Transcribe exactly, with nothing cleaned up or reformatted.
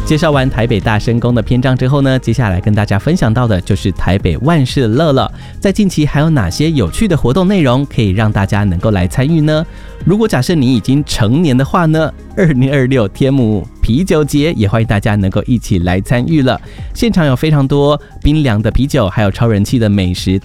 介绍完台北大声宫的篇章之后呢，接下来跟大家分享到的就是台北万事乐了。在近期还有哪些有趣的活动内容可以让大家能够来参与呢？如果假设你已经成年的话呢，二零二六天母啤酒节也欢迎大家能够一起来参与了。现场有非常多冰凉的啤酒，还有超人气的美食